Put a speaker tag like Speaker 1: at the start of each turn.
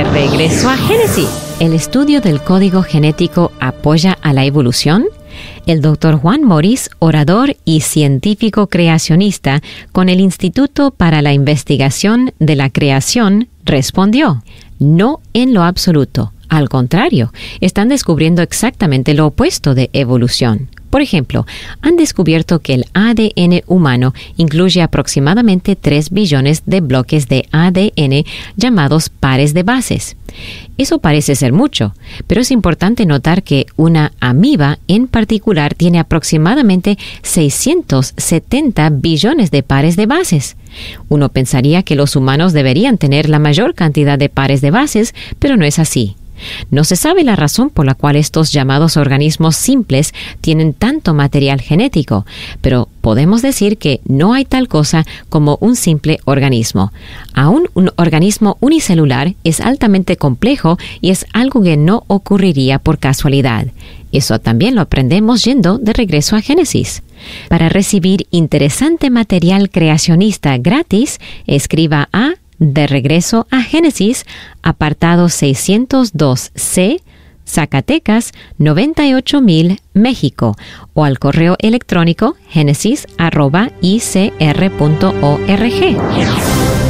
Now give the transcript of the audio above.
Speaker 1: De regreso a Génesis. ¿El estudio del código genético apoya a la evolución? El Dr. Juan Morris, orador y científico creacionista con el Instituto para la Investigación de la Creación, respondió: no en lo absoluto. Al contrario, están descubriendo exactamente lo opuesto de evolución. Por ejemplo, han descubierto que el ADN humano incluye aproximadamente 3 billones de bloques de ADN llamados pares de bases. Eso parece ser mucho, pero es importante notar que una amiba en particular tiene aproximadamente 670 billones de pares de bases. Uno pensaría que los humanos deberían tener la mayor cantidad de pares de bases, pero no es así. No se sabe la razón por la cual estos llamados organismos simples tienen tanto material genético, pero podemos decir que no hay tal cosa como un simple organismo. Aún un organismo unicelular es altamente complejo y es algo que no ocurriría por casualidad. Eso también lo aprendemos yendo de regreso a Génesis. Para recibir interesante material creacionista gratis, escriba a De regreso a Génesis, apartado 602C, Zacatecas, 98,000, México, o al correo electrónico genesis@icr.org.